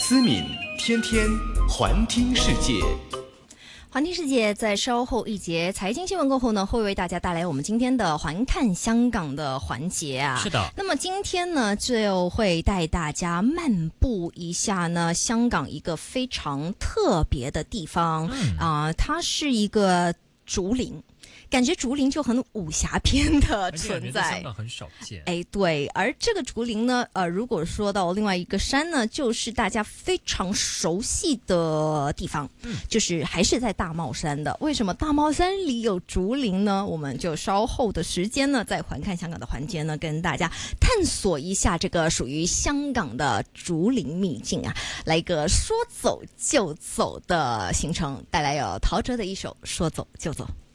思敏天天环听世界。 环听世界在稍后一节财经新闻过后呢，会为大家带来我们今天的环看香港的环节啊。 是的。 那么今天呢，就会带大家漫步一下呢，香港一个非常特别的地方它是一个竹林。感觉竹林就很武侠片的存在， 香港很少见。 对，而这个竹林呢，如果说到另外一个山呢，就是大家非常熟悉的地方，就是还是在大帽山的。为什么大帽山里有竹林呢？我们就稍后的时间呢，在环看香港的环节呢，跟大家探索一下这个属于香港的竹林秘境啊，来一个说走就走的行程，带来有陶喆的一首《说走就走》。